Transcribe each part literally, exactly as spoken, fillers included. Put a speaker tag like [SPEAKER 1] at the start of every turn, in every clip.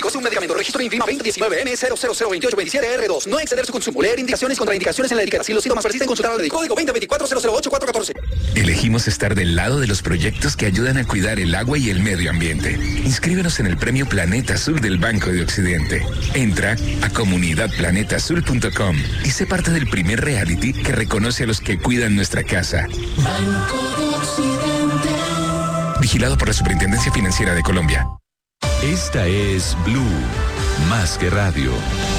[SPEAKER 1] antibióticos y un medicamento. Registro INVIMA veinte diecinueve N cero cero cero veintiocho veintisiete R dos. No exceder su consumo. Leer indicaciones, contraindicaciones en la etiqueta. Si los síntomas persisten, consultar al médico. Código veinte veinticuatro cero cero ocho cuatro catorce.
[SPEAKER 2] Elegimos estar del lado de los proyectos que ayudan a cuidar el agua y el medio ambiente. Inscríbenos en el premio Planeta Azul del Banco de Occidente. Entra a comunidad planeta azul punto com y sé parte del primer reality que reconoce a los que cuidan nuestra casa.
[SPEAKER 3] Banco de Occidente.
[SPEAKER 2] Vigilado por la Superintendencia Financiera de Colombia.
[SPEAKER 4] Esta es Blue, más que radio.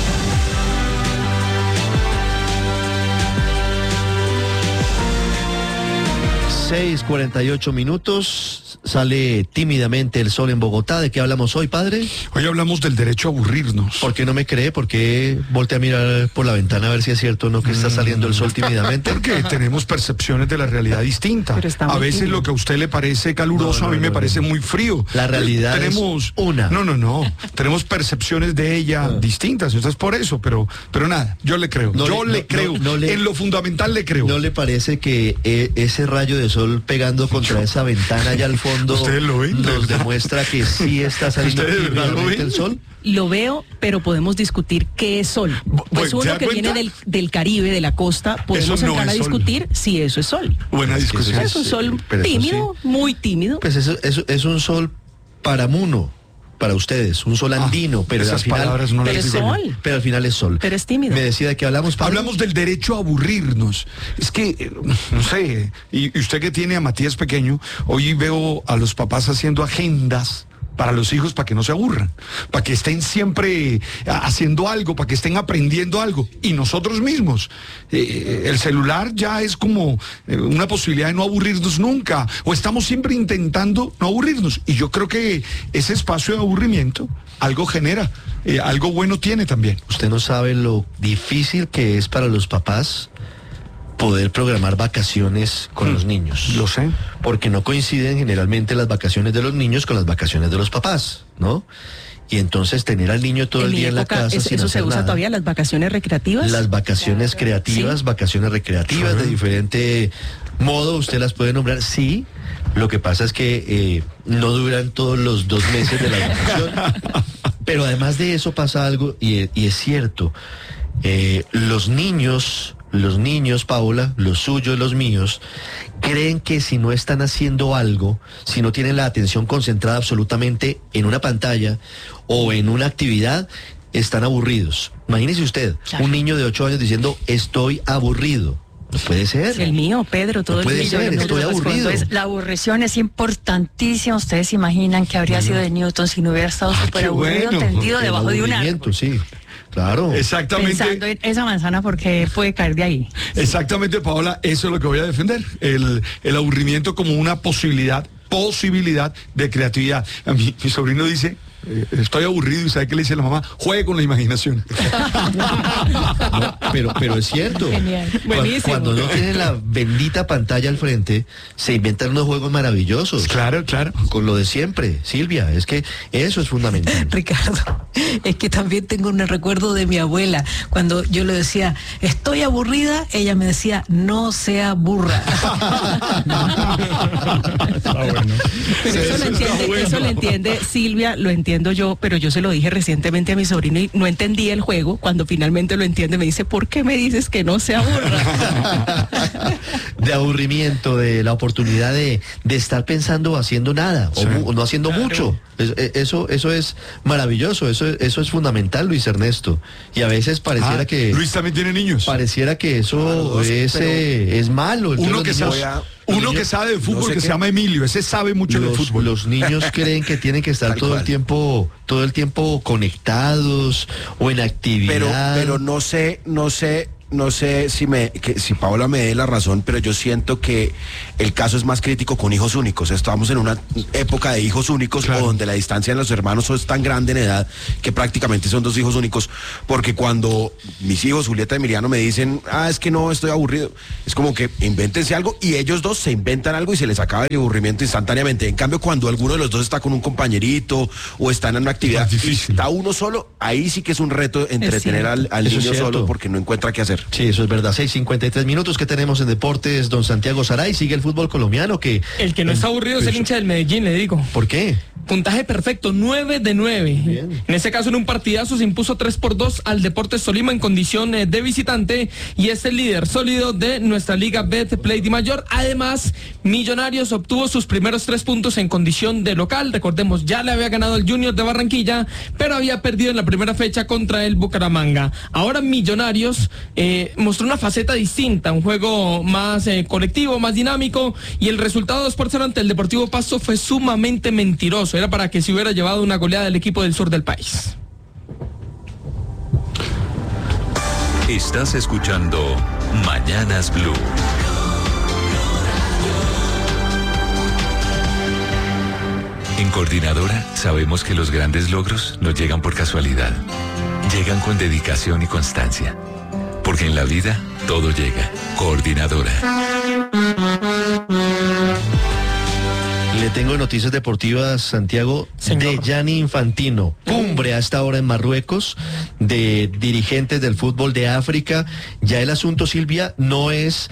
[SPEAKER 5] seis cuarenta y ocho minutos, sale tímidamente el sol en Bogotá. ¿De qué hablamos hoy, padre?
[SPEAKER 6] Hoy hablamos del derecho a aburrirnos.
[SPEAKER 5] ¿Por qué no me cree? ¿Por qué voltea a mirar por la ventana a ver si es cierto o no que está saliendo el sol tímidamente?
[SPEAKER 6] Porque tenemos percepciones de la realidad distinta. A veces tímido. Lo que a usted le parece caluroso, no, no, a mí no, me no, parece no. muy frío.
[SPEAKER 5] La realidad
[SPEAKER 6] tenemos,
[SPEAKER 5] es una.
[SPEAKER 6] No, no, no. Tenemos percepciones de ella ah. distintas. Entonces por eso, pero, pero nada, yo le creo. No yo le, le no, creo. No, no le, en lo fundamental le creo.
[SPEAKER 5] ¿No le parece que eh, ese rayo de sol pegando contra esa ventana allá al fondo
[SPEAKER 6] ¿Ustedes lo ven?
[SPEAKER 5] nos demuestra que sí está saliendo tímidamente el sol?
[SPEAKER 7] Lo veo, pero podemos discutir qué es sol. Pues uno que cuenta? viene del, del Caribe, de la costa, podemos
[SPEAKER 6] no
[SPEAKER 7] entrar a discutir sol. si eso es sol.
[SPEAKER 6] Buena discusión.
[SPEAKER 7] Es un sol tímido, sí. muy tímido.
[SPEAKER 5] Pues eso, eso es un sol para Muno. Para ustedes, un sol andino, ah, pero
[SPEAKER 6] esas
[SPEAKER 5] al final,
[SPEAKER 6] palabras no
[SPEAKER 7] pero
[SPEAKER 6] las
[SPEAKER 7] es
[SPEAKER 6] digo.
[SPEAKER 7] sol.
[SPEAKER 5] Pero al final es sol.
[SPEAKER 7] Pero es tímido.
[SPEAKER 5] Me decía de que hablamos. Pablo.
[SPEAKER 6] Hablamos del derecho a aburrirnos. Es que, no sé, y, y usted que tiene a Matías pequeño, hoy veo a los papás haciendo agendas para los hijos, para que no se aburran, para que estén siempre haciendo algo, para que estén aprendiendo algo. Y nosotros mismos, eh, el celular ya es como eh, una posibilidad de no aburrirnos nunca, o estamos siempre intentando no aburrirnos. Y yo creo que ese espacio de aburrimiento algo genera, eh, algo bueno tiene también.
[SPEAKER 5] Usted no sabe lo difícil que es para los papás poder programar vacaciones con hmm, los niños.
[SPEAKER 6] Lo sé.
[SPEAKER 5] Porque no coinciden generalmente las vacaciones de los niños con las vacaciones de los papás, ¿no? Y entonces tener al niño todo
[SPEAKER 7] en
[SPEAKER 5] el día
[SPEAKER 7] época,
[SPEAKER 5] en la casa
[SPEAKER 7] es,
[SPEAKER 5] sin
[SPEAKER 7] ¿Eso
[SPEAKER 5] hacer
[SPEAKER 7] se usa
[SPEAKER 5] nada.
[SPEAKER 7] todavía, las vacaciones recreativas?
[SPEAKER 5] Las vacaciones creativas, ¿sí? Vacaciones recreativas uh-huh. de diferente modo, usted las puede nombrar, sí. Lo que pasa es que eh, no duran todos los dos meses de la vacación. Pero además de eso pasa algo, y, y es cierto, eh, los niños... Los niños, Paola, los suyos, los míos, creen que si no están haciendo algo, si no tienen la atención concentrada absolutamente en una pantalla o en una actividad, están aburridos. Imagínese usted, claro. un niño de ocho años diciendo, estoy aburrido. No puede ser.
[SPEAKER 7] El mío, Pedro, todo
[SPEAKER 5] no puede
[SPEAKER 7] el
[SPEAKER 5] ser, estoy aburrido.
[SPEAKER 8] Es, la aburrición es importantísima. Ustedes se imaginan que habría bueno. sido de Newton si no hubiera estado
[SPEAKER 5] ah,
[SPEAKER 8] súper aburrido, bueno. tendido debajo de un árbol.
[SPEAKER 5] Sí. Claro.
[SPEAKER 6] Exactamente.
[SPEAKER 8] Pensando en esa manzana porque puede caer de ahí.
[SPEAKER 6] Exactamente, Paola, eso es lo que voy a defender. El, el aburrimiento como una posibilidad, posibilidad de creatividad. A mí, mi sobrino dice, eh, estoy aburrido y ¿sabe qué le dice la mamá? Juegue con la imaginación.
[SPEAKER 5] No, pero, pero es cierto.
[SPEAKER 8] Genial.
[SPEAKER 5] Cuando, cuando no tienen la bendita pantalla al frente, se inventan unos juegos maravillosos.
[SPEAKER 6] Claro, claro.
[SPEAKER 5] Con lo de siempre, Silvia, es que eso es fundamental.
[SPEAKER 9] Ricardo, es que también tengo un recuerdo de mi abuela. Cuando yo le decía, estoy aburrida, ella me decía, no sea burra.
[SPEAKER 6] Está bueno.
[SPEAKER 7] Pero
[SPEAKER 6] Sí,
[SPEAKER 7] eso,
[SPEAKER 6] eso
[SPEAKER 7] lo entiende,
[SPEAKER 6] bueno.
[SPEAKER 7] eso lo entiende Silvia, lo entiendo yo, pero yo se lo dije recientemente a mi sobrino y no entendía el juego. Cuando finalmente lo entiende, me dice, ¿por qué me dices que no se aburra?
[SPEAKER 5] De aburrimiento, de la oportunidad de, de estar pensando o haciendo nada, sí. o, o no haciendo claro. mucho. Eso, eso es maravilloso, eso, eso es fundamental, Luis Ernesto. Y a veces pareciera
[SPEAKER 6] ah,
[SPEAKER 5] que...
[SPEAKER 6] Luis también tiene niños.
[SPEAKER 5] Pareciera que eso claro, es, eh, es malo.
[SPEAKER 6] Uno que sabe... Uno niños, que sabe de fútbol no sé que qué. se llama Emilio, ese sabe mucho
[SPEAKER 5] los,
[SPEAKER 6] de fútbol.
[SPEAKER 5] Los niños creen que tienen que estar todo cual. el tiempo, todo el tiempo conectados o en actividad.
[SPEAKER 10] Pero, pero no sé, no sé, no sé si me, que, si Paola me dé la razón, pero yo siento que el caso es más crítico con hijos únicos. Estamos en una época de hijos únicos, claro. donde la distancia de los hermanos es tan grande en edad que prácticamente son dos hijos únicos. Porque cuando mis hijos, Julieta y Emiliano, me dicen, ah, es que no, estoy aburrido, es como que invéntense algo y ellos dos se inventan algo y se les acaba el aburrimiento instantáneamente. En cambio, cuando alguno de los dos está con un compañerito o está en una actividad y está uno solo, ahí sí que es un reto entretener al, al niño solo porque no encuentra qué hacer.
[SPEAKER 11] hacer.
[SPEAKER 5] Sí, eso es verdad. seis cincuenta y tres minutos que tenemos en Deportes, don Santiago Saray. Sigue el fútbol colombiano que...
[SPEAKER 11] El que no está aburrido es el hincha del Medellín, le digo.
[SPEAKER 5] ¿Por qué?
[SPEAKER 11] Puntaje perfecto, nueve de nueve.
[SPEAKER 5] Bien.
[SPEAKER 11] En ese caso, en un partidazo se impuso tres por dos al Deportes Tolima en condición eh, de visitante y es el líder sólido de nuestra liga Betplay Di Mayor. Además, Millonarios obtuvo sus primeros tres puntos en condición de local. Recordemos, ya le había ganado el Junior de Barranquilla, pero había perdido en la primera fecha contra el Bucaramanga. Ahora Millonarios eh, mostró una faceta distinta, un juego más eh, colectivo, más dinámico, y el resultado dos por cero ante el Deportivo Pasto fue sumamente mentiroso. Era para que se hubiera llevado una goleada del equipo del sur del país.
[SPEAKER 4] Estás escuchando Mañanas Blue. En Coordinadora sabemos que los grandes logros no llegan por casualidad. Llegan con dedicación y constancia. Porque en la vida todo llega. Coordinadora.
[SPEAKER 5] Le tengo noticias deportivas, Santiago, Señor. de Gianni Infantino. Cumbre a esta hora en Marruecos de dirigentes del fútbol de África. Ya el asunto, Silvia, no es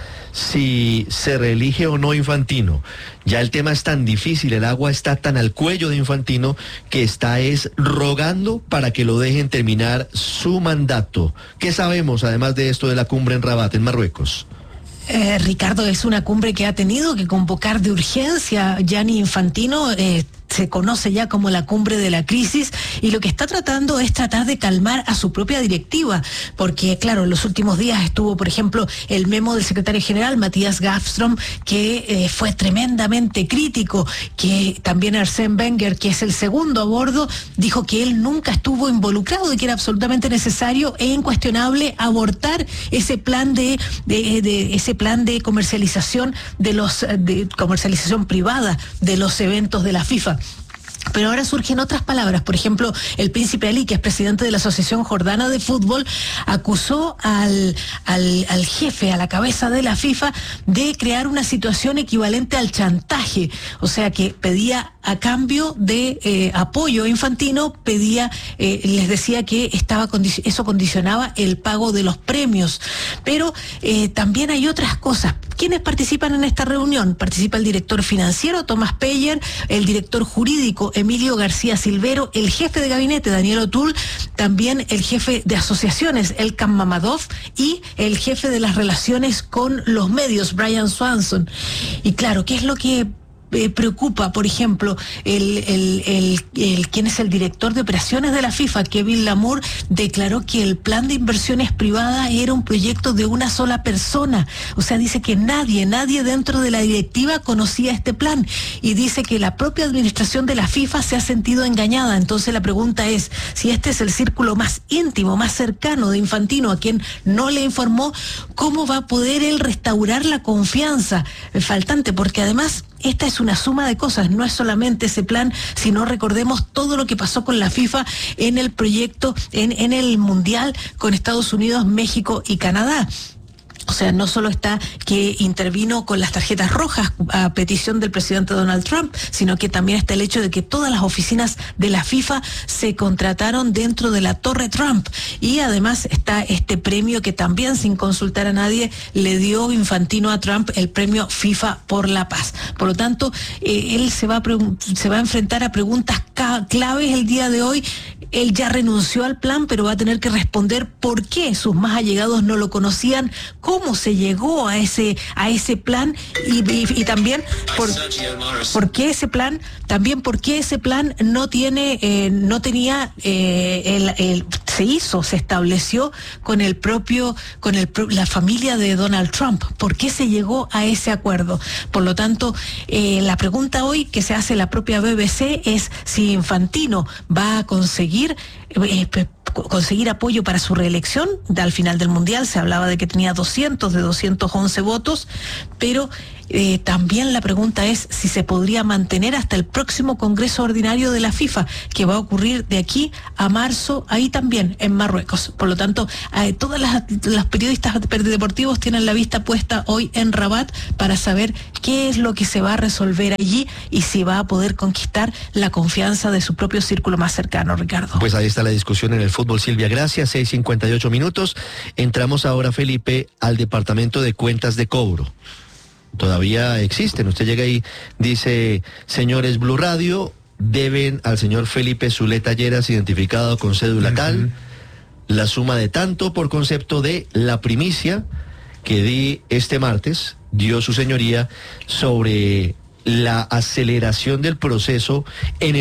[SPEAKER 5] si se reelige o no Infantino. Ya el tema es tan difícil, el agua está tan al cuello de Infantino que está es rogando para que lo dejen terminar su mandato. ¿Qué sabemos además de esto de la cumbre en Rabat, en Marruecos?
[SPEAKER 9] Eh, Ricardo, es una cumbre que ha tenido que convocar de urgencia Gianni Infantino. Eh, se conoce ya como la cumbre de la crisis, y lo que está tratando es tratar de calmar a su propia directiva, porque claro, en los últimos días estuvo, por ejemplo, el memo del secretario general Matías Gafstrom, que eh, fue tremendamente crítico, que también Arsène Wenger, que es el segundo a bordo, dijo que él nunca estuvo involucrado y que era absolutamente necesario e incuestionable abortar ese plan de, de, de ese plan de comercialización de los de comercialización privada de los eventos de la FIFA. Pero ahora surgen otras palabras. Por ejemplo, el príncipe Ali, que es presidente de la Asociación Jordana de Fútbol, acusó al, al, al jefe, a la cabeza de la FIFA, de crear una situación equivalente al chantaje. O sea, que pedía a cambio de eh, apoyo a Infantino, pedía, eh, les decía que estaba condic- eso condicionaba el pago de los premios. Pero eh, también hay otras cosas. ¿Quiénes participan en esta reunión? Participa el director financiero, Tomás Peyer, el director jurídico, Emilio García Silvero, el jefe de gabinete, Daniel O'Toole, también el jefe de asociaciones, Elkan Mamadov, y el jefe de las relaciones con los medios, Brian Swanson. Y claro, ¿qué es lo que Eh, preocupa? Por ejemplo, el, el, el, el quien es el director de operaciones de la FIFA, Kevin Lamour, declaró que el plan de inversiones privadas era un proyecto de una sola persona. O sea, dice que nadie, nadie dentro de la directiva conocía este plan, y dice que la propia administración de la FIFA se ha sentido engañada. Entonces la pregunta es, si este es el círculo más íntimo, más cercano de Infantino, a quien no le informó, ¿cómo va a poder él restaurar la confianza faltante? Porque además esta es una suma de cosas, no es solamente ese plan, sino recordemos todo lo que pasó con la FIFA en el proyecto, en, en el Mundial con Estados Unidos, México y Canadá. O sea, no solo está que intervino con las tarjetas rojas a petición del presidente Donald Trump, sino que también está el hecho de que todas las oficinas de la FIFA se contrataron dentro de la Torre Trump. Y además está este premio que también, sin consultar a nadie, le dio Infantino a Trump, el premio FIFA por la Paz. Por lo tanto, eh, él se va, a pregun- se va a enfrentar a preguntas ca- claves el día de hoy. Él ya renunció al plan, pero va a tener que responder por qué sus más allegados no lo conocían, cómo se llegó a ese a ese plan, y, y, y también por, por qué ese plan, también por qué ese plan no tiene, eh, no tenía, eh, el, el, se hizo, se estableció con el propio, con el la familia de Donald Trump. ¿Por qué se llegó a ese acuerdo? Por lo tanto, eh, la pregunta hoy que se hace la propia B B C es si Infantino va a conseguir eh, conseguir apoyo para su reelección. Al final del Mundial se hablaba de que tenía doscientos de doscientos once votos, pero Eh, también la pregunta es si se podría mantener hasta el próximo Congreso Ordinario de la FIFA, que va a ocurrir de aquí a marzo, ahí también, en Marruecos. Por lo tanto, eh, todas las, las periodistas deportivos tienen la vista puesta hoy en Rabat para saber qué es lo que se va a resolver allí y si va a poder conquistar la confianza de su propio círculo más cercano, Ricardo.
[SPEAKER 5] Pues ahí está la discusión en el fútbol, Silvia. Gracias, seis cincuenta y ocho minutos. Entramos ahora, Felipe, al departamento de cuentas de cobro. Todavía existen. Usted llega y dice, señores Blue Radio, deben al señor Felipe Zuleta Lleras, identificado con cédula uh-huh. tal, la suma de tanto por concepto de la primicia que di este martes, dio su señoría sobre la aceleración del proceso en el